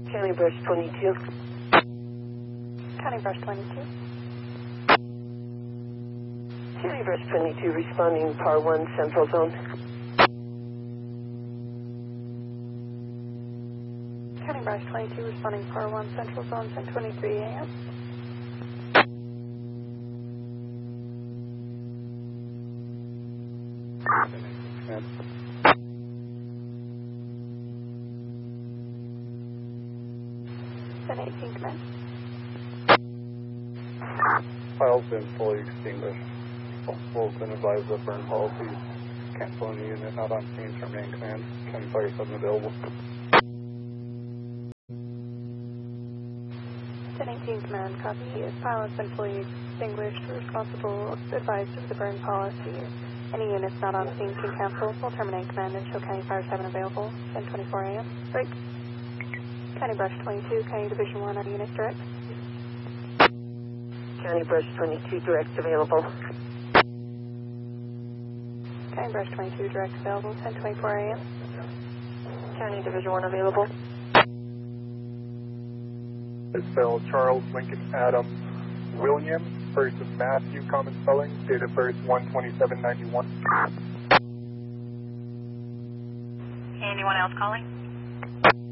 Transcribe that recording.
County Brush 22. County Brush 22. County Brush 22 responding Par 1 Central Zone. County Brush 22 responding Par 1 Central Zone, 10:23 a.m. Then 18 command. File's been fully extinguished. Responsible has been advised that burn policy. Cancel any unit not on scene to remain command. County Fire 7 available. Then 18 command, copy. File has been fully extinguished. Responsible advised of the burn policy. Any units not on scene can cancel. Will terminate command and show County Fire 7 available. 10:24 a.m. Break. County Brush 22, County Division 1 on unit direct. County Brush 22 direct available. County Brush 22 direct available, 10:24 a.m. County Division 1 available. It's spelled Charles Lincoln Adams William, first is Matthew, common spelling, date of birth 1/27/91. Anyone else calling?